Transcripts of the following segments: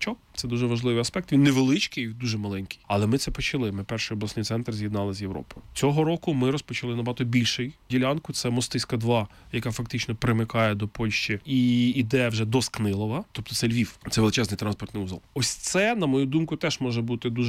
новачок. Це дуже важливий аспект. Він невеличкий, дуже маленький. Але ми це почали. Ми перший обласний центр з'єднали з Європою. Цього року ми розпочали набагато більший ділянку. Це Мостиська 2, яка фактично примикає до Польщі і йде вже до Скнилова. Тобто це Львів. Це величезний транспортний вузол. Ось це, на мою думку, теж може бути дуже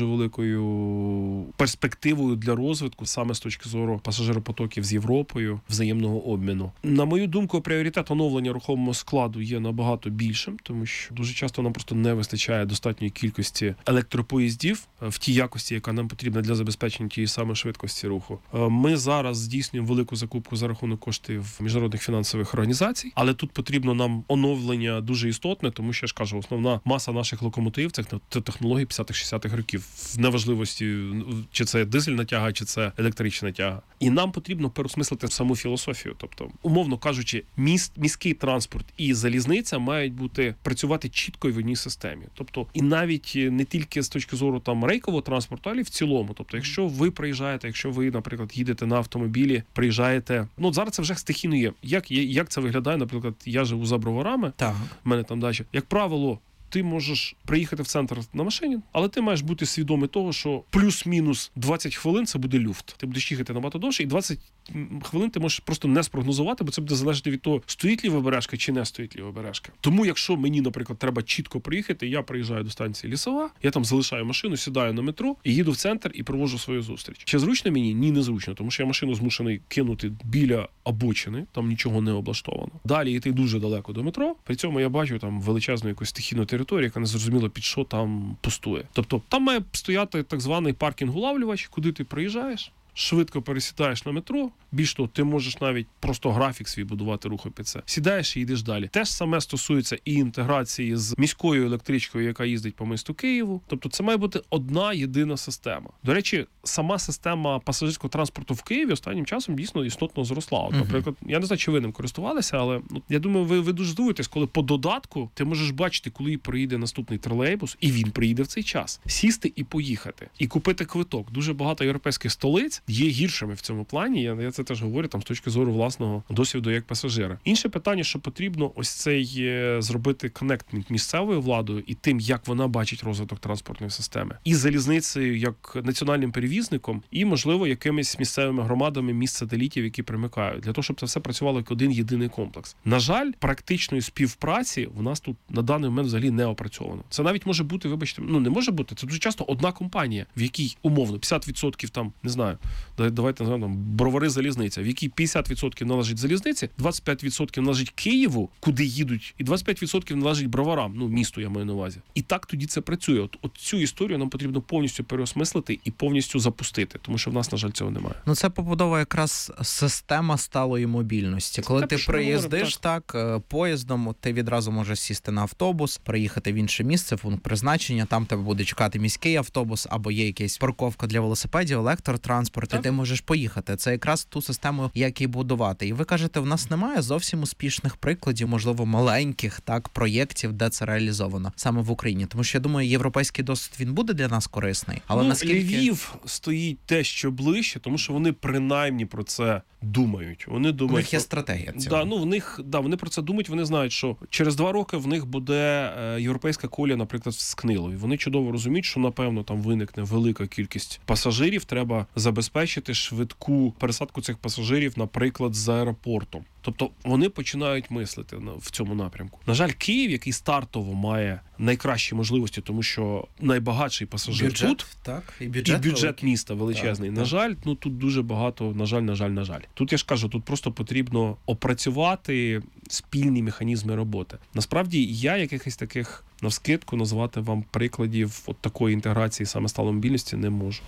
великою перспективою для розвитку саме з точки зору пасажиропотоків з Європою, взаємного обміну. На мою думку, пріоритет оновлення рухомого складу є набагато більшим, тому що дуже часто нам просто не вистачає достатньої кількості електропоїздів в тій якості, яка нам потрібна для забезпечення тієї самої швидкості руху. Ми зараз здійснюємо велику закупку за рахунок коштів міжнародних фінансових організацій, але тут потрібно нам оновлення дуже істотне, тому що, я ж кажу, основна маса наших локомотивів – це технології 50-60-х років, в неважливості, чи це дизельна тяга, чи це електрична тяга. І нам потрібно переосмислити саму філософію. Тобто, умовно кажучи, міський транспорт і залізниця мають працювати чітко в одній системі. Тобто, і навіть не тільки з точки зору там рейкового транспорту, але й в цілому. Тобто, якщо ви приїжджаєте, якщо ви, наприклад, їдете на автомобілі, приїжджаєте, зараз це вже стихійно є. Як це виглядає? Наприклад, я живу за Броварами, в мене там дача. Як правило, ти можеш приїхати в центр на машині, але ти маєш бути свідомий того, що плюс-мінус 20 хвилин це буде люфт. Ти будеш їхати набагато довше, і 20 хвилин ти можеш просто не спрогнозувати, бо це буде залежати від того, стоїть лівобережка чи не стоїть лівобережка. Тому якщо мені, наприклад, треба чітко приїхати, я приїжджаю до станції Лісова, я там залишаю машину, сідаю на метро і їду в центр і проводжу свою зустріч. Чи зручно мені? Ні, не зручно, тому що я машину змушений кинути біля обочини, там нічого не облаштовано. Далі йти дуже далеко до метро, при цьому я бачу там величезну якусь стихійну територію, яка не зрозуміло під що там пустує. Тобто там має стояти так званий паркінг-улавлювач, куди ти приїжджаєш, швидко пересідаєш на метро, більш того, ти можеш навіть просто графік свій будувати руху під це. Сідаєш і йдеш далі. Те ж саме стосується і інтеграції з міською електричкою, яка їздить по місту Києву. Тобто це має бути одна єдина система. До речі, сама система пасажирського транспорту в Києві останнім часом дійсно істотно зросла. Наприклад, я не знаю, чи ви ним користувалися, але я думаю, ви дуже здивуєтесь, коли по додатку ти можеш бачити, коли приїде наступний тролейбус, і він приїде в цей час. Сісти і поїхати. І купити квиток. Дуже багато європейських столиць є гіршими в цьому плані. Я це теж говорю там з точки зору власного досвіду як пасажира. Інше питання, що потрібно ось цей зробити коннектинг місцевою владою і тим, як вона бачить розвиток транспортної системи. І залізницею як національним перевізником, і, можливо, якимись місцевими громадами міст-сателітів, які примикають. Для того, щоб це все працювало як один єдиний комплекс. На жаль, практичної співпраці в нас тут на даний момент взагалі не опрацьовано. Це навіть може бути, вибачте, не може бути, це дуже часто одна компанія, в якій умовно 50% там, не знаю, давайте називаємо там Бровари залізниця, в якій 50% належить залізниці, 25% належить Києву, куди їдуть, і 25% належить Броварам, місту я маю на увазі. І так тоді це працює. От цю історію нам потрібно повністю переосмислити і повністю запустити, тому що в нас, на жаль, цього немає. Це побудова якраз система сталої мобільності. Коли ти приїздиш поїздом, ти відразу можеш сісти на автобус, приїхати в інше місце, пункт призначення, там тебе буде чекати міський автобус або є якась парковка для велосипедів, електротранспорт, і ти можеш поїхати. Це якраз ту систему, як і будувати. І ви кажете, в нас немає зовсім успішних прикладів, можливо, маленьких проєктів, де це реалізовано саме в Україні. Тому що, я думаю, європейський досвід, він буде для нас корисний. Але наскільки... Львів стоїть те, що ближче, тому що вони принаймні про це думають. Вони думають, у них є стратегія цього. Вони про це думають, вони знають, що через 2 роки в них буде європейська колія, наприклад, в Скнилові. Вони чудово розуміють, що, напевно, там виникне велика кількість пасажирів, треба забезпечити швидку пересадку цих пасажирів, наприклад, з аеропорту. Тобто вони починають мислити в цьому напрямку. На жаль, Київ, який стартово має найкращі можливості, тому що найбагатший пасажир тут, і бюджет міста величезний. На жаль, тут дуже багато, на жаль. Тут, я ж кажу, тут просто потрібно опрацювати спільні механізми роботи. Насправді, я якихось таких навскидку назвати вам прикладів от такої інтеграції саме сталої мобільності не можу.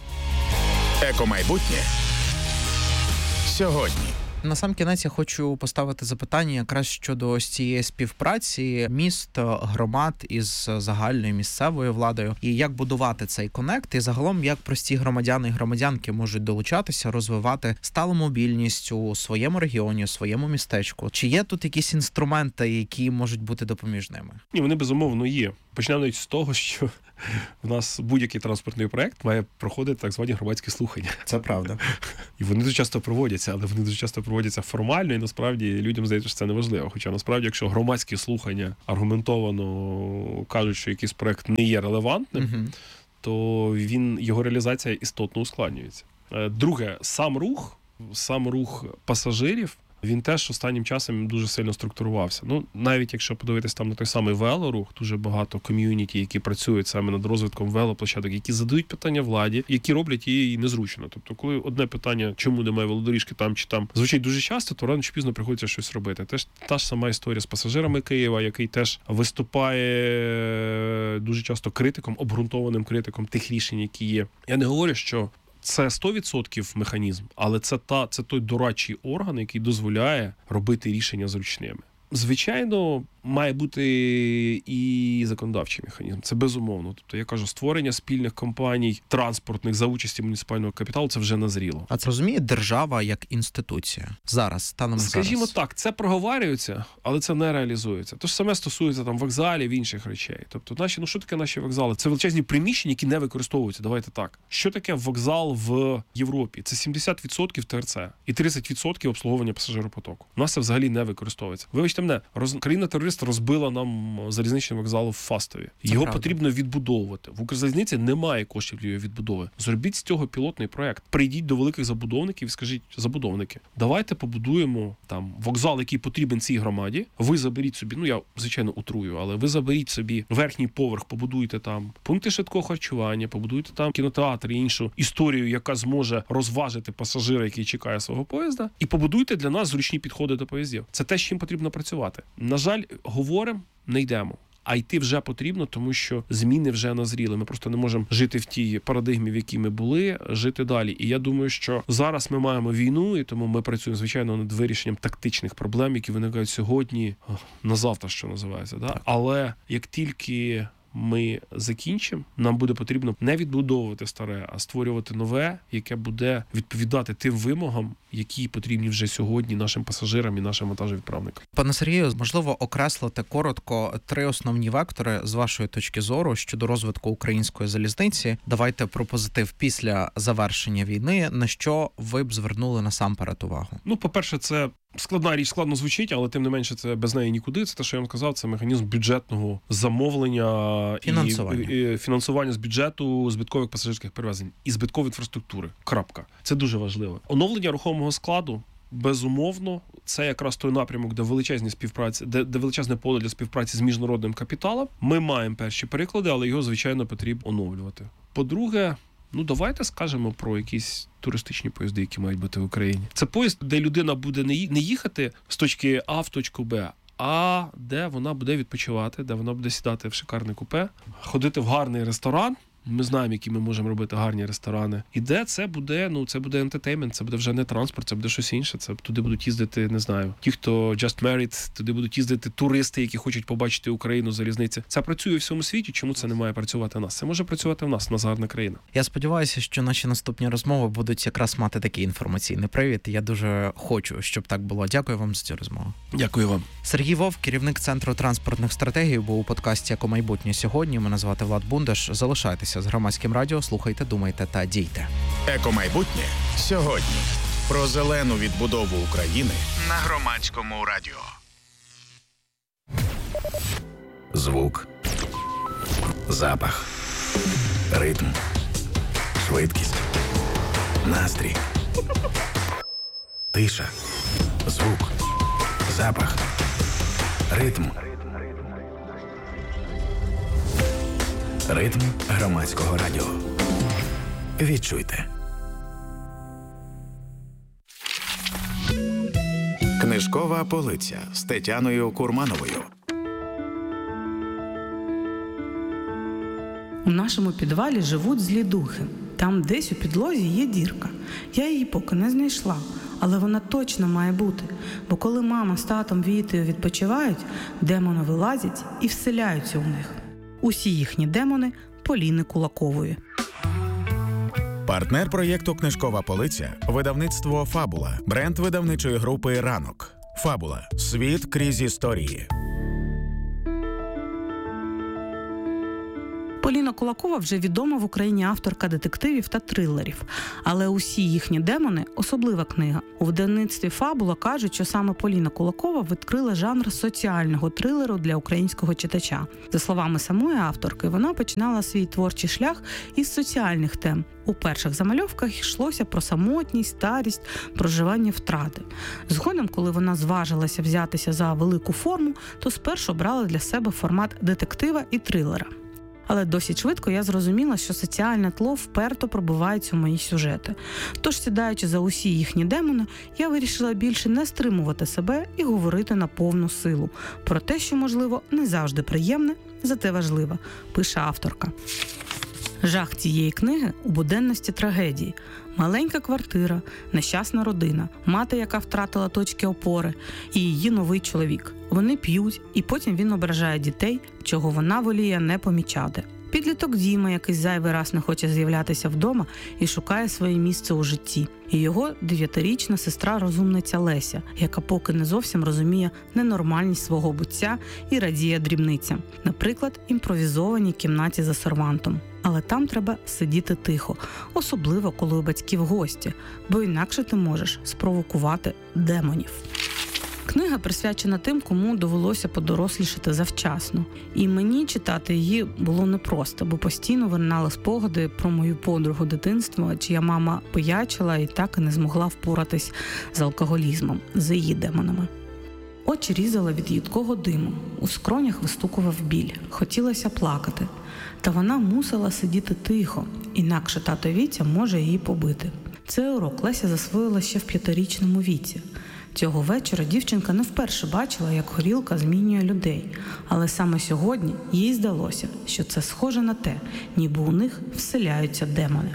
Екомайбутнє сьогодні. На сам кінець я хочу поставити запитання якраз щодо ось цієї співпраці міст, громад із загальною місцевою владою, і як будувати цей конект, і загалом як прості громадяни і громадянки можуть долучатися, розвивати сталу мобільність у своєму регіоні, у своєму містечку. Чи є тут якісь інструменти, які можуть бути допоміжними? Ні, вони безумовно є. Почнемо навіть з того, що в нас будь-який транспортний проект має проходити так звані громадські слухання. Це правда. І вони дуже часто проводяться, але вони дуже часто проводяться формально, і насправді людям здається, що це неважливо. Хоча насправді, якщо громадські слухання аргументовано кажуть, що якийсь проект не є релевантним, то його реалізація істотно ускладнюється. Друге, сам рух пасажирів, він теж останнім часом дуже сильно структурувався. Ну, навіть якщо подивитись там на той самий велорух, дуже багато ком'юніті, які працюють саме над розвитком велоплощадок, які задають питання владі, які роблять її незручно. Тобто, коли одне питання, чому немає велодоріжки там чи там, звучить дуже часто, то рано чи пізно приходиться щось робити. Теж та ж сама історія з пасажирами Києва, який теж виступає дуже часто критиком, обґрунтованим критиком тих рішень, які є. Я не говорю, що це 100% механізм, але це той дорадчий орган, який дозволяє робити рішення зручними. Звичайно, має бути і законодавчий механізм. Це безумовно. Тобто, я кажу, створення спільних компаній транспортних за участі муніципального капіталу – це вже назріло. А це розуміє держава як інституція? Зараз, станом зараз. Скажімо так, це проговорюється, але це не реалізується. То ж саме стосується там вокзалів, інших речей. Тобто, що таке наші вокзали? Це величезні приміщення, які не використовуються. Давайте так. Що таке вокзал в Європі? Це 70% ТРЦ і 30% обслуговування пасажиропотоку. У нас це взагалі не використовується. Вибачте мене, країна-терорист розбила нам залізничний вокзал в Фастові. Його потрібно відбудовувати. В Укрзалізниці немає коштів для його відбудови. Зробіть з цього пілотний проект. Прийдіть до великих забудовників і скажіть: забудовники, давайте побудуємо там вокзал, який потрібен цій громаді. Ви заберіть собі, я звичайно утрую, але ви заберіть собі верхній поверх, побудуйте там пункти швидкого харчування, побудуйте там кінотеатр і іншу історію, яка зможе розважити пасажира, який чекає свого поїзда, і побудуйте для нас зручні підходи до поїздів. Це те, з чим потрібно працювати. На жаль, говоримо, не йдемо. А йти вже потрібно, тому що зміни вже назріли. Ми просто не можемо жити в тій парадигмі, в якій ми були, жити далі. І я думаю, що зараз ми маємо війну, і тому ми працюємо, звичайно, над вирішенням тактичних проблем, які виникають сьогодні, на завтра, що називається. Да? Але як тільки ми закінчимо, нам буде потрібно не відбудовувати старе, а створювати нове, яке буде відповідати тим вимогам, які потрібні вже сьогодні нашим пасажирам і нашим вантажовідправникам. Пане Сергію, можливо, окреслити коротко 3 основні вектори з вашої точки зору щодо розвитку української залізниці. Давайте про позитив після завершення війни. На що ви б звернули насамперед увагу? По-перше, це складна річ, складно звучить, але тим не менше це без неї нікуди. Це те, що я вам сказав, це механізм бюджетного замовлення і фінансування з бюджету збиткових пасажирських перевезень і збиткової інфраструктури. Крапка. Це дуже важливо. Оновлення рухомого складу, безумовно, це якраз той напрямок, де величезні співпраці, де величезне поле для співпраці з міжнародним капіталом. Ми маємо перші переклади, але його, звичайно, потрібно оновлювати. По-друге, давайте скажемо про якісь туристичні поїзди, які мають бути в Україні. Це поїзд, де людина буде не їхати з точки А в точку Б, а де вона буде відпочивати, де вона буде сідати в шикарне купе, ходити в гарний ресторан. Ми знаємо, які ми можемо робити гарні ресторани. І де це буде, це буде ентертеймент, це буде вже не транспорт, це буде щось інше. Це туди будуть їздити, не знаю, ті, хто just married, туди будуть їздити туристи, які хочуть побачити Україну, залізниці. Це працює у всьому світі, чому це не має працювати у нас? Це може працювати в нас гарна країна. Я сподіваюся, що наші наступні розмови будуть якраз мати такий інформаційний привід. Я дуже хочу, щоб так було. Дякую вам за цю розмову. Дякую вам. Сергій Вовк, керівник Центру транспортних стратегій, був у подкасті «Екомайбутнє» сьогодні. Мене звати Влад Бундаш. Залишайтеся з Громадським радіо, слухайте, думайте та дійте. Екомайбутнє сьогодні. Про зелену відбудову України на Громадському радіо. Звук. Запах. Ритм. Швидкість. Настрій. Тиша. Звук. Запах. Ритм. Ритм Громадського радіо. Відчуйте. Книжкова полиця з Тетяною Курмановою. У нашому підвалі живуть злі духи. Там десь у підлозі є дірка. Я її поки не знайшла, але вона точно має бути. Бо коли мама з татом Вітою відпочивають, демони вилазять і вселяються у них. Усі їхні демони – Поліни Кулакової. Партнер проєкту «Книжкова полиця» – видавництво «Фабула», бренд видавничої групи «Ранок». «Фабула» – світ крізь історії. Поліна Кулакова вже відома в Україні авторка детективів та трилерів, але усі їхні демони – особлива книга. У видавництві «Фабула» кажуть, що саме Поліна Кулакова відкрила жанр соціального трилеру для українського читача. За словами самої авторки, вона починала свій творчий шлях із соціальних тем. У перших замальовках йшлося про самотність, старість, проживання втрати. Згодом, коли вона зважилася взятися за велику форму, то спершу брала для себе формат детектива і трилера. Але досить швидко я зрозуміла, що соціальне тло вперто пробивається у мої сюжети. Тож, сідаючи за усі їхні демони, я вирішила більше не стримувати себе і говорити на повну силу про те, що, можливо, не завжди приємне, зате важливе, пише авторка. Жах цієї книги у буденності трагедії. Маленька квартира, нещасна родина, мати, яка втратила точки опори, і її новий чоловік. Вони п'ють, і потім він ображає дітей, чого вона воліє не помічати. Підліток Діма, який зайвий раз не хоче з'являтися вдома і шукає своє місце у житті. І його 9-річна сестра-розумниця Леся, яка поки не зовсім розуміє ненормальність свого буття і радіє дрібницям. Наприклад, імпровізованій кімнаті за сервантом. Але там треба сидіти тихо, особливо коли у батьків гості, бо інакше ти можеш спровокувати демонів. Книга присвячена тим, кому довелося подорослішати завчасно. І мені читати її було непросто, бо постійно виринали спогади про мою подругу дитинства, чия мама пиячила і так і не змогла впоратись з алкоголізмом, з її демонами. Очі різала від їдкого диму, у скронях вистукував біль, хотілося плакати. Та вона мусила сидіти тихо, інакше тато Вітя може її побити. Цей урок Леся засвоїла ще в 5-річному віці. Цього вечора дівчинка не вперше бачила, як горілка змінює людей. Але саме сьогодні їй здалося, що це схоже на те, ніби у них вселяються демони.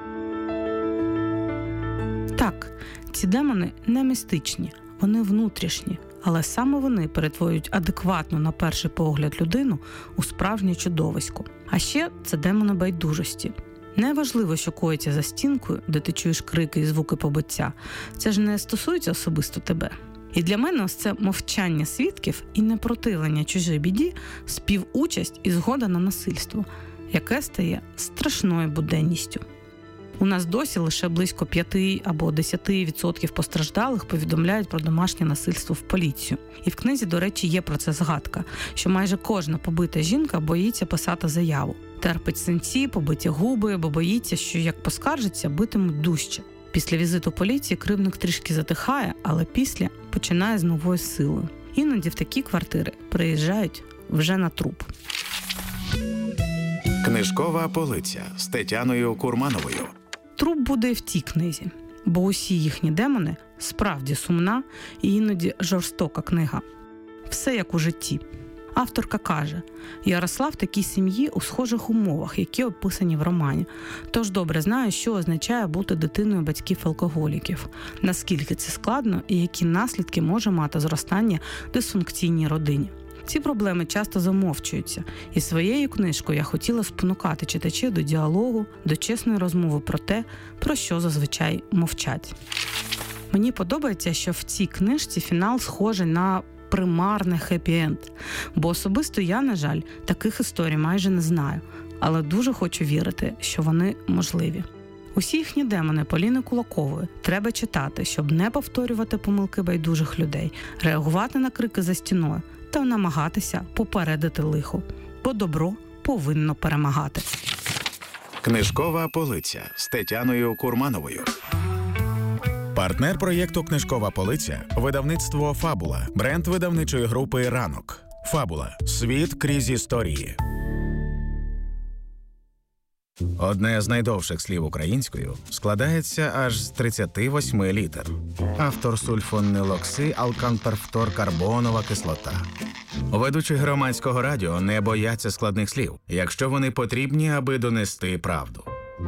Так, ці демони не містичні, вони внутрішні. Але саме вони перетворюють адекватну на перший погляд людину у справжнє чудовисько. А ще це демони байдужості. Неважливо, що коїться за стінкою, де ти чуєш крики і звуки побиття. Це ж не стосується особисто тебе. І для мене ось це мовчання свідків і непротивлення чужій біді, співучасть і згода на насильство, яке стає страшною буденністю. У нас досі лише близько 5 або 10% постраждалих повідомляють про домашнє насильство в поліцію. І в книзі, до речі, є про це згадка, що майже кожна побита жінка боїться писати заяву. Терпить синці, побиті губи, бо боїться, що як поскаржиться, битимуть дужче. Після візиту поліції кривдник трішки затихає, але після починає з новою силою. Іноді в такі квартири приїжджають вже на труп. Книжкова полиця з Тетяною Курмановою. Труп буде і в цій книзі, бо усі їхні демони справді сумна і іноді жорстока книга. Все як у житті. Авторка каже, я росла в такій сім'ї у схожих умовах, які описані в романі. Тож добре знаю, що означає бути дитиною батьків-алкоголіків, наскільки це складно і які наслідки може мати зростання в дисфункційній родині. Ці проблеми часто замовчуються, і своєю книжкою я хотіла спонукати читачів до діалогу, до чесної розмови про те, про що зазвичай мовчать. Мені подобається, що в цій книжці фінал схожий на примарний хеппі-енд, бо особисто я, на жаль, таких історій майже не знаю, але дуже хочу вірити, що вони можливі. Усі їхні демони Поліни Кулакової треба читати, щоб не повторювати помилки байдужих людей, реагувати на крики за стіною та намагатися попередити лихо, бо добро повинно перемагати. Книжкова полиця з Тетяною Курмановою. Партнер проєкту «Книжкова полиця» – видавництво «Фабула», бренд видавничої групи «Ранок». «Фабула» – світ крізь історії. Одне з найдовших слів українською складається аж з 38 літер. Автор сульфонилокси алканперфторкарбонова кислота. Ведучі громадського радіо не бояться складних слів, якщо вони потрібні, аби донести правду.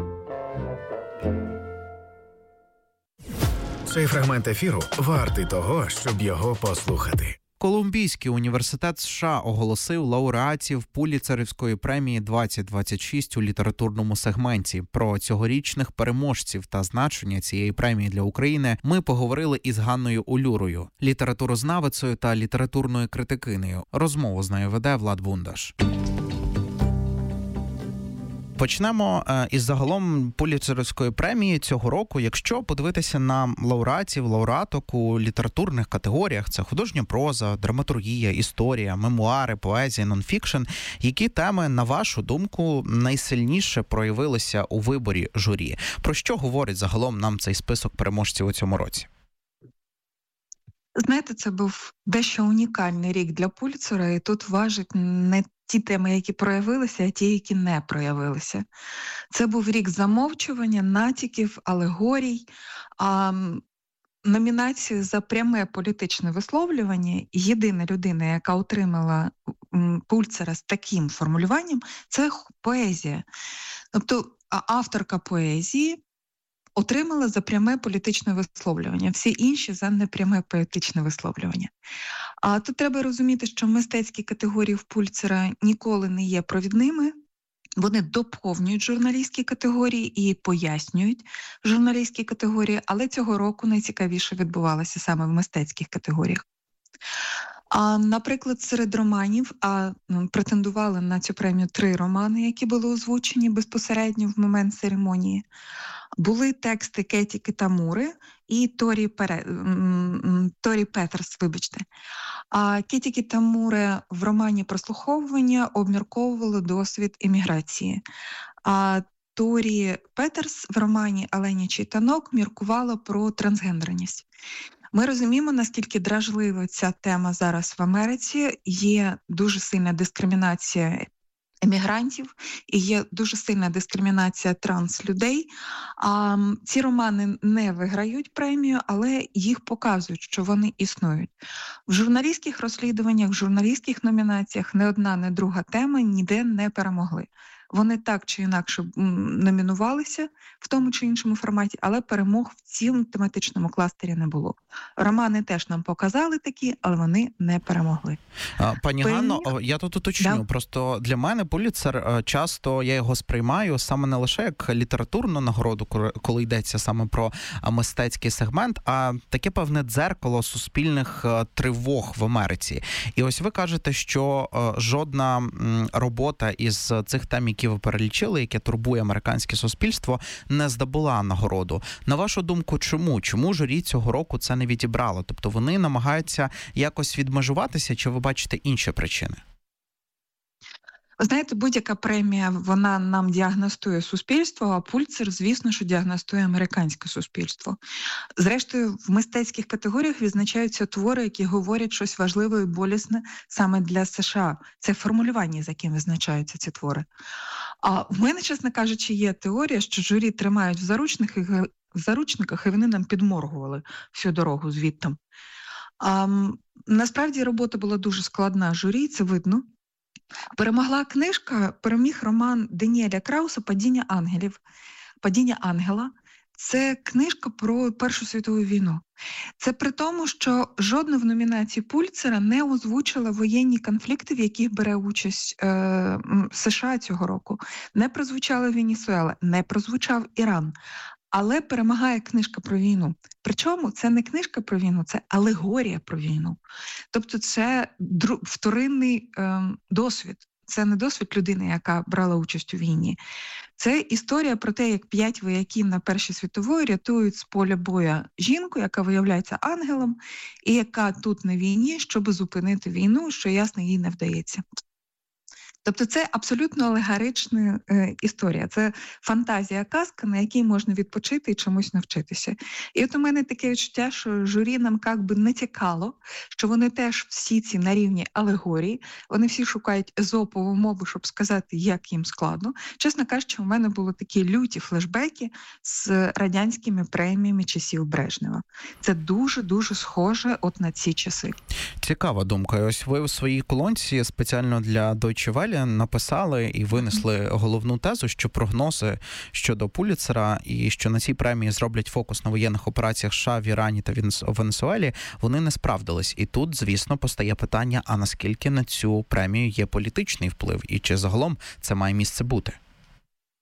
Цей фрагмент ефіру вартий того, щоб його послухати. Колумбійський університет США оголосив лауреатів Пулітцерівської премії 2026 у літературному сегменті. Про цьогорічних переможців та значення цієї премії для України ми поговорили із Ганною Улюрою, літературознавицею та літературною критикинею. Розмову з нею веде Влад Бундаш. Почнемо із загалом Пулітцерівської премії цього року. Якщо подивитися на лауреаток у літературних категоріях, це художня проза, драматургія, історія, мемуари, поезія, нонфікшн, які теми, на вашу думку, найсильніше проявилися у виборі журі? Про що говорить загалом нам цей список переможців у цьому році? Знаєте, це був дещо унікальний рік для Пулітцера, і тут важать не ті теми, які проявилися, а ті, які не проявилися. Це був рік замовчування, натяків, алегорій, номінацію за пряме політичне висловлювання. Єдина людина, яка отримала Пулітцера з таким формулюванням, це поезія. Тобто авторка поезії отримала за пряме політичне висловлювання, всі інші за непряме політичне висловлювання. А тут треба розуміти, що мистецькі категорії в Пулітцера ніколи не є провідними, вони доповнюють журналістські категорії і пояснюють журналістські категорії, але цього року найцікавіше відбувалося саме в мистецьких категоріях. Наприклад, серед романів претендували на цю премію 3 романи, які були озвучені безпосередньо в момент церемонії. Були тексти Кеті Кітамури і Торі Петерс, Кеті Кітамури в романі «Прослуховування» обмірковували досвід еміграції. А Торі Петерс в романі «Оленячий танок» міркувала про трансгендерність. Ми розуміємо, наскільки дражлива ця тема зараз в Америці. Є дуже сильна дискримінація емігрантів і є дуже сильна дискримінація транслюдей. Ці романи не виграють премію, але їх показують, що вони існують. В журналістських розслідуваннях, в журналістських номінаціях не одна, не друга тема ніде не перемогли. Вони так чи інакше номінувалися в тому чи іншому форматі, але перемог в цілому тематичному кластері не було. Романи теж нам показали такі, але вони не перемогли. Пані Ганно, я тут уточню. Просто для мене Пулітцер часто, я його сприймаю саме не лише як літературну нагороду, коли йдеться саме про мистецький сегмент, а таке певне дзеркало суспільних тривог в Америці. І ось ви кажете, що жодна робота із цих тем, які ви перелічили, яке турбує американське суспільство, не здобула нагороду. На вашу думку, чому? Чому журі цього року це не відібрало? Тобто вони намагаються якось відмежуватися, чи ви бачите інші причини? Ви знаєте, будь-яка премія, вона нам діагностує суспільство, а Пулітцер, звісно, що діагностує американське суспільство. Зрештою, в мистецьких категоріях відзначаються твори, які говорять щось важливе і болісне саме для США. Це формулювання, за яким визначаються ці твори. А в мене, чесно кажучи, є теорія, що журі тримають в заручниках, і вони нам підморгували всю дорогу звідти. Насправді робота була дуже складна журі, це видно. Переміг роман Даніеля Крауса «Падіння ангелів». «Падіння ангела» – це книжка про Першу світову війну. Це при тому, що жодна в номінації Пулітцера не озвучила воєнні конфлікти, в яких бере участь США цього року. Не прозвучала Венесуела, не прозвучав Іран. Але перемагає книжка про війну. Причому це не книжка про війну, це алегорія про війну. Тобто це вторинний досвід. Це не досвід людини, яка брала участь у війні. Це історія про те, як 5 вояків на Першій світовій рятують з поля бою жінку, яка виявляється ангелом, і яка тут на війні, щоб зупинити війну, що, ясно, їй не вдається. Тобто це абсолютно алегорична історія. Це фантазія, казка, на якій можна відпочити і чомусь навчитися. І от у мене таке відчуття, що журі нам як би натякало, що вони теж всі ці на рівні алегорії, вони всі шукають езопову мову, щоб сказати, як їм складно. Чесно кажучи, у мене були такі люті флешбеки з радянськими преміями часів Брежнева. Це дуже-дуже схоже от на ці часи. Цікава думка. Ось ви у своїй колонці спеціально для Deutsche Welle написали і винесли головну тезу, що прогнози щодо Пулітцера і що на цій премії зроблять фокус на воєнних операціях США в Ірані та Венесуелі, вони не справдились. І тут, звісно, постає питання, а наскільки на цю премію є політичний вплив і чи загалом це має місце бути?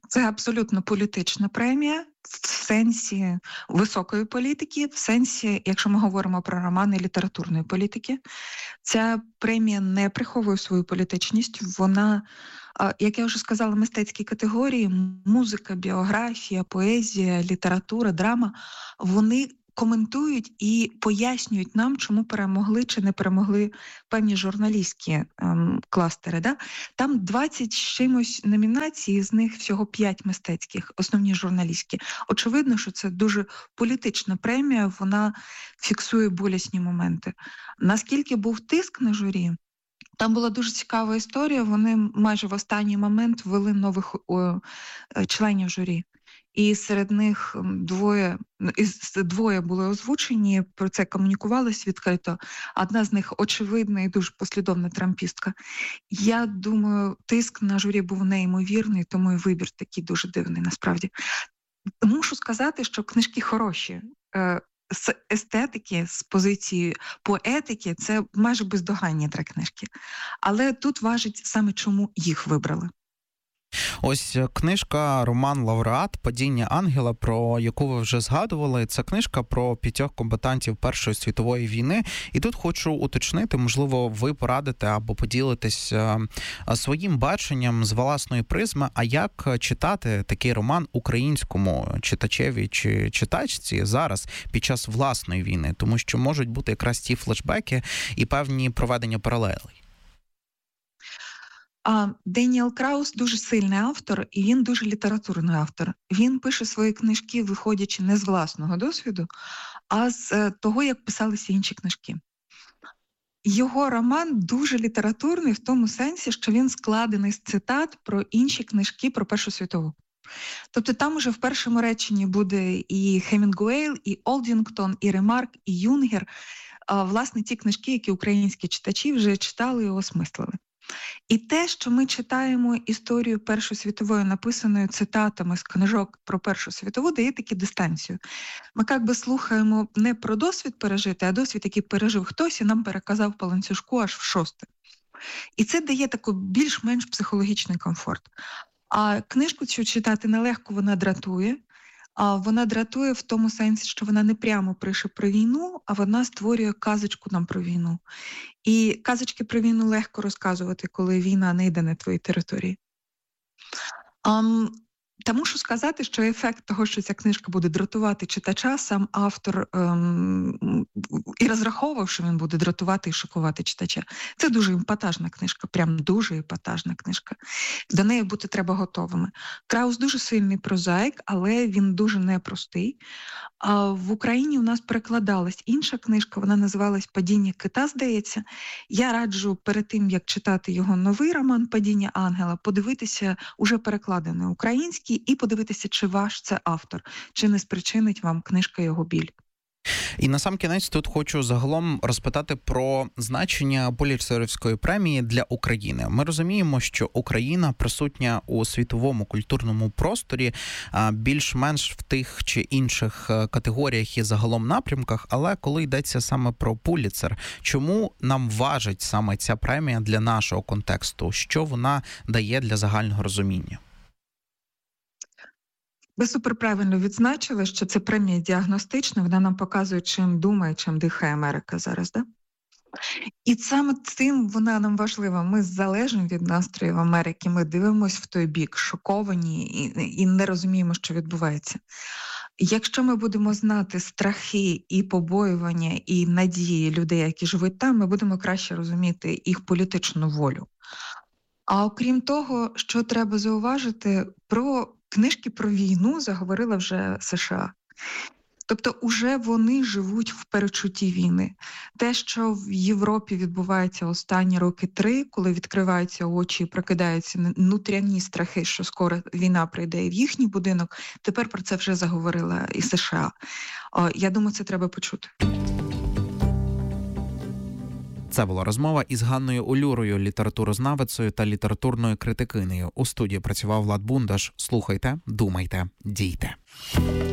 Це абсолютно політична премія в сенсі високої політики, в сенсі, якщо ми говоримо про романи літературної політики. Ця премія не приховує свою політичність. Вона, як я вже сказала, мистецькі категорії, музика, біографія, поезія, література, драма, вони коментують і пояснюють нам, чому перемогли чи не перемогли певні журналістські кластери. Да? Там 20 з чимось номінацій, з них всього 5 мистецьких, основні журналістські. Очевидно, що це дуже політична премія, вона фіксує болісні моменти. Наскільки був тиск на журі? Там була дуже цікава історія, вони майже в останній момент ввели нових членів журі. І серед них двоє були озвучені, про це комунікувалось відкрито. Одна з них очевидна і дуже послідовна трампістка. Я думаю, тиск на журі був неймовірний, тому і вибір такий дуже дивний насправді. Мушу сказати, що книжки хороші. З естетики, з позиції поетики, це майже бездоганні 3 книжки. Але тут важить саме, чому їх вибрали. Ось книжка «Роман Лауреат. Падіння ангела», про яку ви вже згадували. Це книжка про 5 комбатантів Першої світової війни. І тут хочу уточнити, можливо, ви порадите або поділитесь своїм баченням з власної призми, а як читати такий роман українському читачеві чи читачці зараз під час власної війни, тому що можуть бути якраз ті флешбеки і певні проведення паралелей. Деніел Краус дуже сильний автор, і він дуже літературний автор. Він пише свої книжки, виходячи не з власного досвіду, а з того, як писалися інші книжки. Його роман дуже літературний в тому сенсі, що він складений з цитат про інші книжки про Першу світову. Тобто там уже в першому реченні буде і Хемінгуей, і Олдінгтон, і Ремарк, і Юнгер. Власне, ті книжки, які українські читачі вже читали і осмислили. І те, що ми читаємо історію Першої світової, написаною цитатами з книжок про Першу світову, дає таку дистанцію. Ми якби слухаємо не про досвід пережити, а досвід, який пережив хтось і нам переказав по ланцюжку аж в 6. І це дає такий більш-менш психологічний комфорт. А книжку цю читати нелегко, вона дратує. А вона дратує в тому сенсі, що вона не прямо пише про війну, а вона створює казочку нам про війну. І казочки про війну легко розказувати, коли війна не йде на твоїй території. Та мушу сказати, що ефект того, що ця книжка буде дратувати читача, сам автор і розраховував, що він буде дратувати і шокувати читача. Це дуже епатажна книжка, прям дуже епатажна книжка. До неї бути треба готовими. Краус дуже сильний прозаїк, але він дуже непростий. В Україні у нас перекладалась інша книжка, вона називалась «Падіння кита», здається. Я раджу перед тим, як читати його новий роман «Падіння ангела», подивитися уже перекладений український і подивитися, чи ваш це автор, чи не спричинить вам книжка його біль. І на сам кінець тут хочу загалом розпитати про значення Пулітцерівської премії для України. Ми розуміємо, що Україна присутня у світовому культурному просторі більш-менш в тих чи інших категоріях і загалом напрямках, але коли йдеться саме про Пулітцер, чому нам важить саме ця премія для нашого контексту? Що вона дає для загального розуміння? Ви суперправильно відзначили, що це премія діагностична, вона нам показує, чим думає, чим дихає Америка зараз, да? І саме цим вона нам важлива. Ми залежимо від настроїв Америки, ми дивимося в той бік, шоковані і не розуміємо, що відбувається. Якщо ми будемо знати страхи і побоювання, і надії людей, які живуть там, ми будемо краще розуміти їх політичну волю. А окрім того, що треба зауважити, про книжки про війну заговорила вже США. Тобто уже вони живуть в перечутті війни. Те, що в Європі відбувається останні роки 3, коли відкриваються очі і прокидаються внутрішні страхи, що скоро війна прийде і в їхній будинок, тепер про це вже заговорила і США. Я думаю, це треба почути. Це була розмова із Ганною Улюрою, літературознавицею та літературною критикинею. У студії працював Влад Бундаш. Слухайте, думайте, дійте.